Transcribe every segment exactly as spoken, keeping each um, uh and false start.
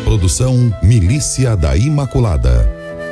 Produção Milícia da Imaculada.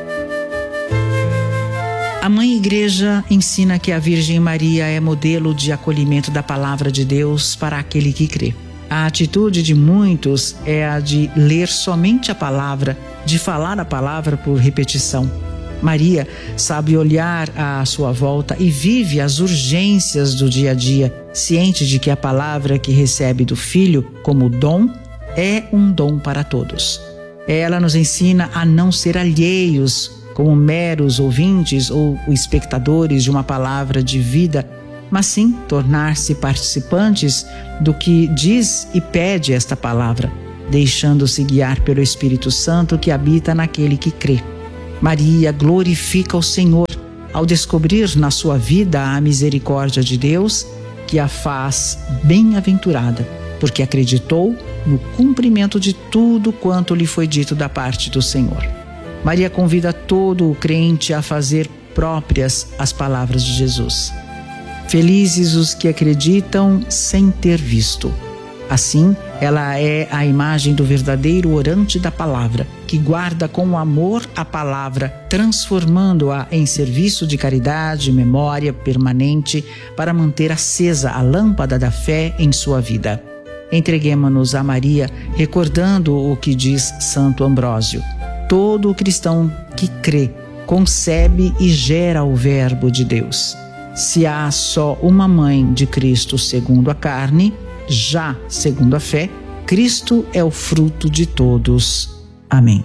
A Mãe Igreja ensina que a Virgem Maria é modelo de acolhimento da palavra de Deus para aquele que crê. A atitude de muitos é a de ler somente a palavra, de falar a palavra por repetição. Maria sabe olhar à sua volta e vive as urgências do dia a dia, ciente de que a palavra que recebe do Filho como dom é um dom para todos. Ela nos ensina a não ser alheios, como meros ouvintes ou espectadores de uma palavra de vida, mas sim tornar-se participantes do que diz e pede esta palavra, deixando-se guiar pelo Espírito Santo que habita naquele que crê. Maria glorifica o Senhor ao descobrir na sua vida a misericórdia de Deus, que a faz bem-aventurada, porque acreditou no cumprimento de tudo quanto lhe foi dito da parte do Senhor. Maria convida todo o crente a fazer próprias as palavras de Jesus. Felizes os que acreditam sem ter visto. Assim, ela é a imagem do verdadeiro orante da palavra, que guarda com amor a palavra, transformando-a em serviço de caridade e memória permanente para manter acesa a lâmpada da fé em sua vida. Entreguemo-nos a Maria, recordando o que diz Santo Ambrósio. Todo cristão que crê, concebe e gera o Verbo de Deus. Se há só uma mãe de Cristo segundo a carne, já segundo a fé, Cristo é o fruto de todos. Amém.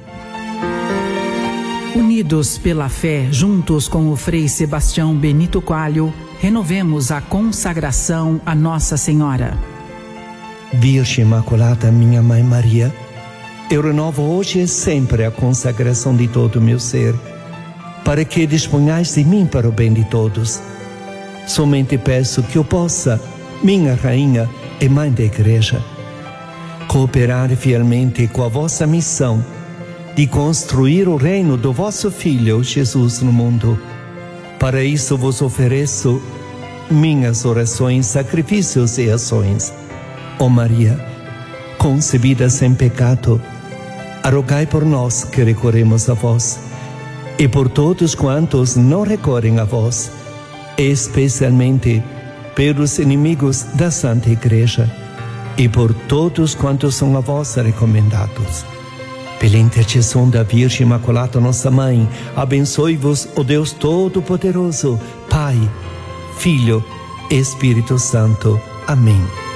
Unidos pela fé, juntos com o Frei Sebastião Benito Coelho, renovemos a consagração a Nossa Senhora. Virgem Imaculada, minha Mãe Maria, eu renovo hoje e sempre a consagração de todo o meu ser, para que disponhais de mim para o bem de todos. Somente peço que eu possa, minha Rainha e Mãe da Igreja, cooperar fielmente com a vossa missão de construir o reino do vosso Filho Jesus no mundo. Para isso vos ofereço minhas orações, sacrifícios e ações. Ó Maria, concebida sem pecado, rogai por nós que recorremos a vós, e por todos quantos não recorrem a vós, especialmente pelos inimigos da Santa Igreja, e por todos quantos são a vós recomendados. Pela intercessão da Virgem Imaculada, nossa Mãe, abençoe-vos o Deus Todo-Poderoso, Pai, Filho e Espírito Santo. Amém.